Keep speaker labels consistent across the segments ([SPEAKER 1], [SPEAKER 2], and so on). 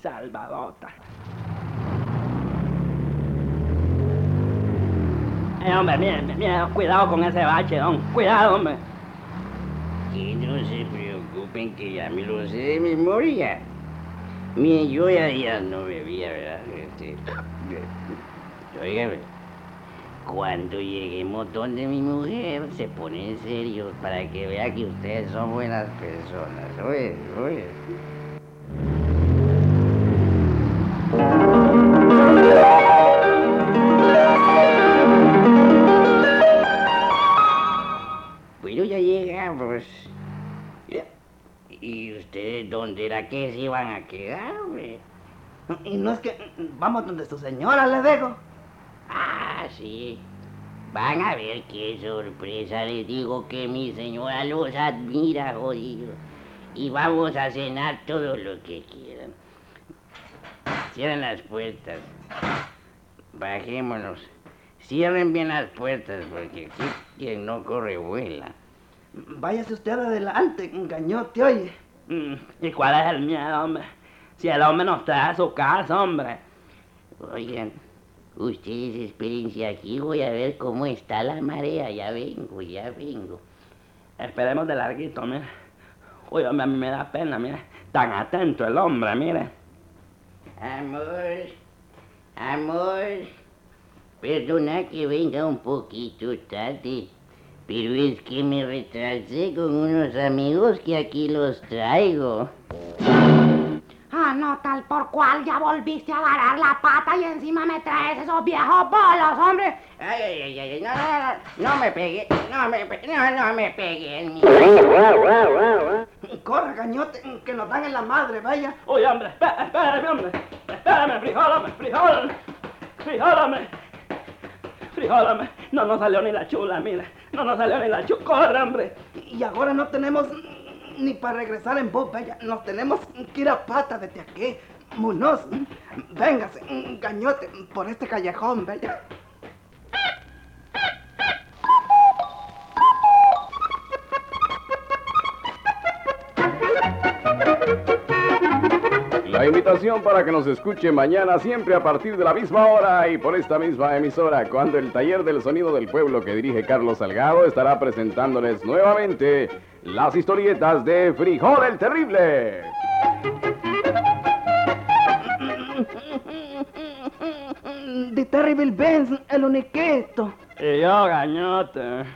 [SPEAKER 1] salvadota. Hombre, mire, cuidado con ese bache, don. Cuidado, hombre.
[SPEAKER 2] Que no se preocupen, que ya me lo sé de memoria. Miren, yo ya no bebía, ¿verdad? Óigame, cuando lleguemos donde mi mujer se pone en serio para que vea que ustedes son buenas personas. Oye. Bueno, ya llegamos. ¿Y ustedes dónde era que se iban a quedar, hombre?
[SPEAKER 1] Y no es que vamos donde su señora, le digo.
[SPEAKER 2] Ah, sí. Van a ver qué sorpresa. Les digo que mi señora los admira, jodido. Y vamos a cenar todo lo que quieran. Cierren las puertas. Bajémonos. Cierren bien las puertas, porque aquí quien no corre vuela.
[SPEAKER 1] Váyase usted adelante, gañote, oye. ¿Y cuál es el miedo, hombre? Si el hombre nos trae a su casa, hombre.
[SPEAKER 2] Oigan, ustedes espérense aquí, voy a ver cómo está la marea. Ya vengo.
[SPEAKER 1] Esperemos de larguito, mire. Uy, hombre, a mí me da pena, mire. Tan atento el hombre, mire.
[SPEAKER 2] Amor. Perdona que venga un poquito tarde, pero es que me retrasé con unos amigos que aquí los traigo.
[SPEAKER 3] Ah, no, tal por cual, ya volviste a agarrar la pata y encima me traes esos viejos bolos, hombre.
[SPEAKER 2] Ay, no me pegue, no me peguen.
[SPEAKER 1] Corre, gañote, que nos dan en la madre, vaya. Oye, hombre, espérame, hombre. Espérame, frijol, hombre. No nos salió ni la chula, mira. Corre, hombre. Y ahora no tenemos ni para regresar en voz, vaya. Nos tenemos que ir a pata desde aquí. Munoz, véngase, gañote, por este callejón, vaya.
[SPEAKER 4] La invitación para que nos escuche mañana siempre a partir de la misma hora y por esta misma emisora, cuando el Taller del Sonido del Pueblo que dirige Carlos Salgado estará presentándoles nuevamente las historietas de Frijol el Terrible.
[SPEAKER 1] The Terrible Benz, el uniquito. Y yo, gañote.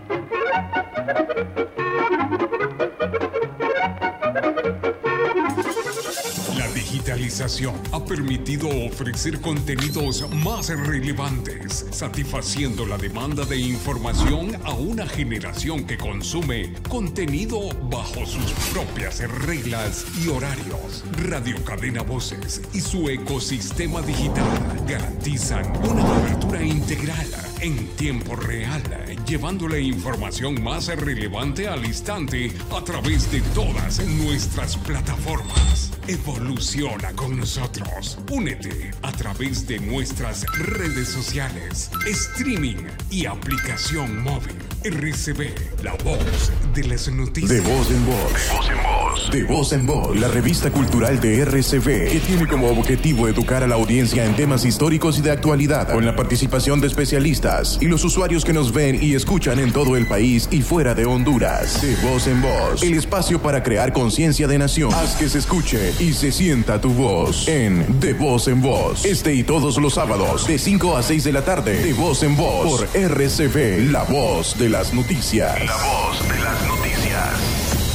[SPEAKER 5] La digitalización ha permitido ofrecer contenidos más relevantes, satisfaciendo la demanda de información a una generación que consume contenido bajo sus propias reglas y horarios. Radio Cadena Voces y su ecosistema digital garantizan una cobertura integral en tiempo real, llevando la información más relevante al instante a través de todas nuestras plataformas. Evoluciona con nosotros. Únete a través de nuestras redes sociales, streaming y aplicación móvil. RCB, la voz de las noticias.
[SPEAKER 6] De voz en voz. De voz en voz. La revista cultural de RCB, que tiene como objetivo educar a la audiencia en temas históricos y de actualidad, con la participación de especialistas y los usuarios que nos ven y escuchan en todo el país y fuera de Honduras. De voz en voz. El espacio para crear conciencia de nación. Haz que se escuche y se sienta tu voz en De Voz en Voz. Este y todos los sábados de 5 a 6 de la tarde. De Voz en Voz por RCB, la voz de las noticias. La voz de las noticias.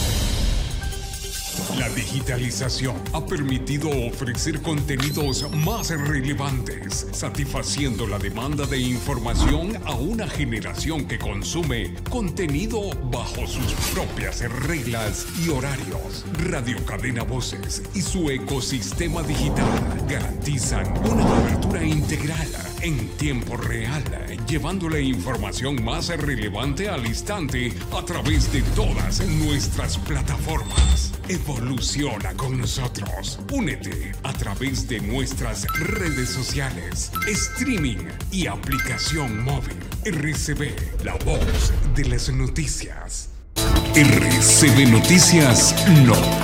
[SPEAKER 5] La digitalización ha permitido ofrecer contenidos más relevantes, satisfaciendo la demanda de información a una generación que consume contenido bajo sus propias reglas y horarios. Radio Cadena Voces y su ecosistema digital garantizan una cobertura integral en tiempo real, llevando la información más relevante al instante a través de todas nuestras plataformas. Evoluciona con nosotros. Únete a través de nuestras redes sociales, streaming y aplicación móvil. RCB, la voz de las noticias. RCB Noticias, no.